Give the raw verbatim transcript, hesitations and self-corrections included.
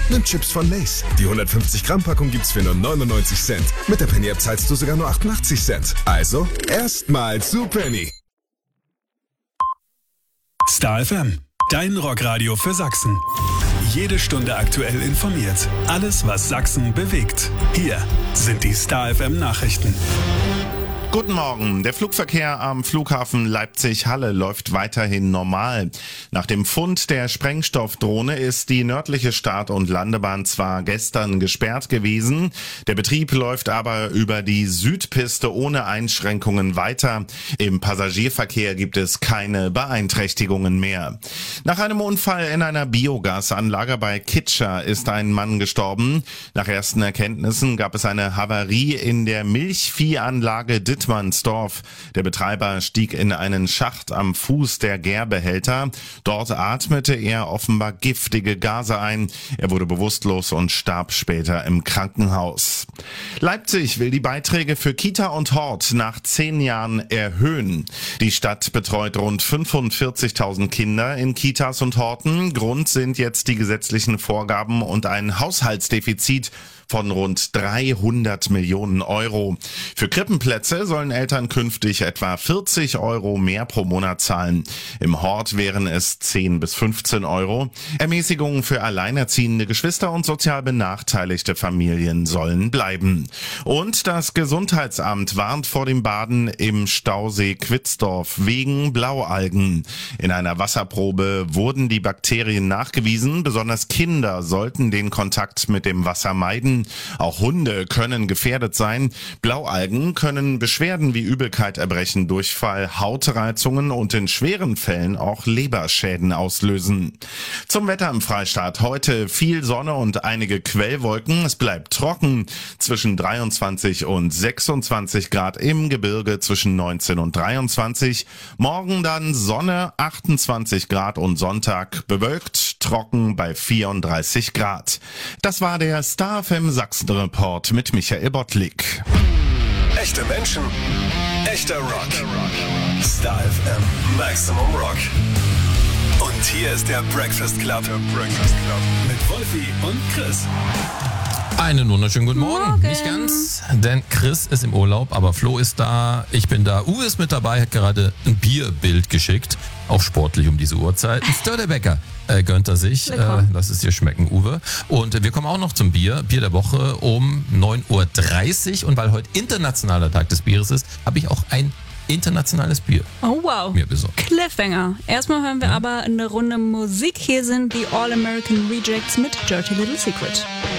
Nimm Chips von Lay's. Die hundertfünfzig Gramm Packung gibt's für nur neunundneunzig Cent. Mit der Penny App zahlst du sogar nur achtundachtzig Cent. Also, erstmal zu Penny. Star F M, dein Rockradio für Sachsen. Jede Stunde aktuell informiert. Alles, was Sachsen bewegt. Hier sind die Star F M Nachrichten. Guten Morgen. Der Flugverkehr am Flughafen Leipzig-Halle läuft weiterhin normal. Nach dem Fund der Sprengstoffdrohne ist die nördliche Start- und Landebahn zwar gestern gesperrt gewesen, der Betrieb läuft aber über die Südpiste ohne Einschränkungen weiter. Im Passagierverkehr gibt es keine Beeinträchtigungen mehr. Nach einem Unfall in einer Biogasanlage bei Kitscher ist ein Mann gestorben. Nach ersten Erkenntnissen gab es eine Havarie in der Milchviehanlage Dittmannsdorf. Der Betreiber stieg in einen Schacht am Fuß der Gärbehälter. Dort atmete er offenbar giftige Gase ein. Er wurde bewusstlos und starb später im Krankenhaus. Leipzig will die Beiträge für Kita und Hort nach zehn Jahren erhöhen. Die Stadt betreut rund fünfundvierzigtausend Kinder in Kitas und Horten. Grund sind jetzt die gesetzlichen Vorgaben und ein Haushaltsdefizit von rund dreihundert Millionen Euro. Für Krippenplätze sollen Eltern künftig etwa vierzig Euro mehr pro Monat zahlen. Im Hort wären es zehn bis fünfzehn Euro. Ermäßigungen für alleinerziehende Geschwister und sozial benachteiligte Familien sollen bleiben. Und das Gesundheitsamt warnt vor dem Baden im Stausee Quitzdorf wegen Blaualgen. In einer Wasserprobe wurden die Bakterien nachgewiesen. Besonders Kinder sollten den Kontakt mit dem Wasser meiden. Auch Hunde können gefährdet sein. Blaualgen können Beschwerden wie Übelkeit, Erbrechen, Durchfall, Hautreizungen und in schweren Fällen auch Leberschäden auslösen. Zum Wetter im Freistaat. Heute viel Sonne und einige Quellwolken. Es bleibt trocken. Zwischen dreiundzwanzig und sechsundzwanzig Grad im Gebirge, zwischen neunzehn und dreiundzwanzig. Morgen dann Sonne, achtundzwanzig Grad und Sonntag bewölkt, trocken bei vierunddreißig Grad. Das war der Star F M Sachsen-Report mit Michael Bottlik. Echte Menschen, echter Rock. Star F M Maximum Rock. Und hier ist der Breakfast Club. Der Breakfast Club. Mit Wolfi und Chris. Einen wunderschönen guten Morgen. Morgen. Nicht ganz, denn Chris ist im Urlaub, aber Flo ist da, ich bin da. Uwe ist mit dabei, hat gerade ein Bierbild geschickt. Auch sportlich um diese Uhrzeit. Ein Störtebecker äh, gönnt er sich. Äh, lass es dir schmecken, Uwe. Und wir kommen auch noch zum Bier. Bier der Woche um neun Uhr dreißig. Und weil heute internationaler Tag des Bieres ist, habe ich auch ein internationales Bier. Oh wow. Mir besorgt. Cliffhanger. Erstmal hören wir Ja. aber eine Runde Musik. Hier sind die All American Rejects mit Dirty Little Secret.